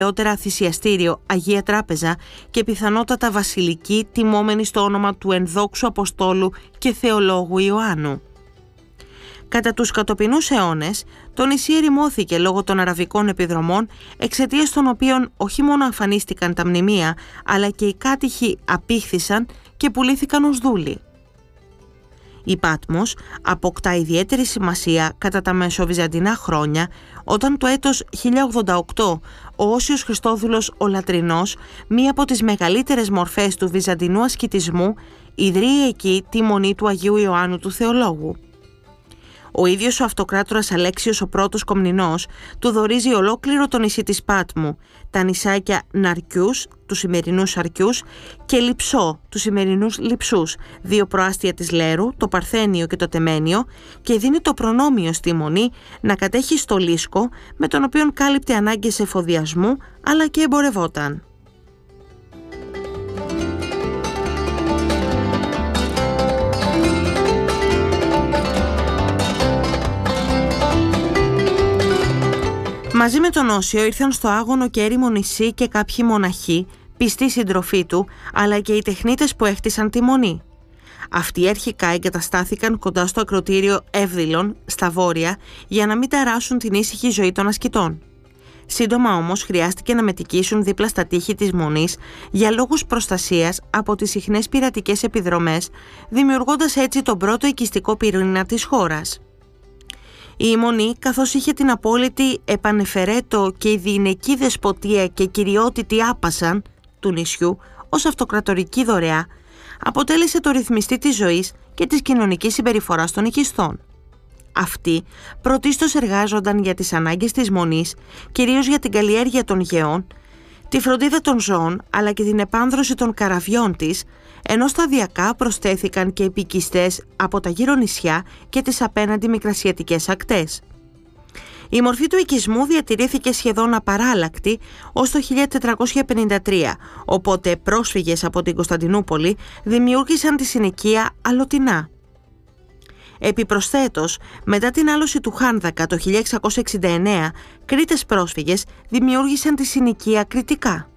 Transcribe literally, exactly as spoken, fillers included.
παλαιότερα θυσιαστήριο Αγία Τράπεζα και πιθανότατα βασιλική τιμόμενη στο όνομα του ενδόξου Αποστόλου και Θεολόγου Ιωάννου. Κατά τους κατοπινούς αιώνες, το νησί ερημώθηκε λόγω των αραβικών επιδρομών, εξαιτίας των οποίων όχι μόνο αφανίστηκαν τα μνημεία, αλλά και οι κάτοικοι απήχθησαν και πουλήθηκαν ως δούλοι. Η Πάτμος αποκτά ιδιαίτερη σημασία κατά τα μεσοβυζαντινά χρόνια, όταν το έτος χίλια ογδόντα οκτώ ο Όσιος Χριστόδουλος ο Λατρινός, μία από τις μεγαλύτερες μορφές του βυζαντινού ασκητισμού, ιδρύει εκεί τη μονή του Αγίου Ιωάννου του Θεολόγου. Ο ίδιος ο αυτοκράτορας Αλέξιος ο πρώτος Κομνηνός του δωρίζει ολόκληρο το νησί της Πάτμου, τα νησάκια Ναρκιούς, τους σημερινούς Αρκιούς, και Λειψό, τους σημερινούς Λειψούς, δύο προάστια της Λέρου, το Παρθένιο και το Τεμένιο, και δίνει το προνόμιο στη μονή να κατέχει στολίσκο, με τον οποίον κάλυπτε ανάγκες εφοδιασμού αλλά και εμπορευόταν. Μαζί με τον Όσιο ήρθαν στο άγωνο και έρημο νησί και κάποιοι μοναχοί, πιστοί συντροφοί του, αλλά και οι τεχνίτες που έχτισαν τη μονή. Αυτοί αρχικά εγκαταστάθηκαν κοντά στο ακρωτήριο Εύδηλον, στα βόρεια, για να μην ταράσουν την ήσυχη ζωή των ασκητών. Σύντομα όμως χρειάστηκε να μετικήσουν δίπλα στα τείχη της μονής για λόγους προστασίας από τις συχνές πειρατικές επιδρομές, δημιουργώντας έτσι τον πρώτο οικιστικό πυρήνα της χώρας. Η μονή, καθώς είχε την απόλυτη επανεφερέτο και ειδηνική δεσποτεία και κυριότητη άπασαν του νησιού ως αυτοκρατορική δωρεά, αποτέλεσε το ρυθμιστή της ζωής και της κοινωνικής συμπεριφοράς των οικιστών. Αυτοί πρωτίστως εργάζονταν για τις ανάγκες της μονής, κυρίως για την καλλιέργεια των γεών, τη φροντίδα των ζώων αλλά και την επάνδρωση των καραβιών της, ενώ σταδιακά προσθέθηκαν και επικιστές από τα γύρω νησιά και τις απέναντι μικρασιατικές ακτές. Η μορφή του οικισμού διατηρήθηκε σχεδόν απαράλλακτη ως το χίλια τετρακόσια πενήντα τρία, οπότε πρόσφυγες από την Κωνσταντινούπολη δημιούργησαν τη συνοικία Αλωτινά. Επιπροσθέτως, μετά την άλωση του Χάνδακα το χίλια εξακόσια εξήντα εννέα, Κρήτες πρόσφυγες δημιούργησαν τη συνοικία Κρητικά.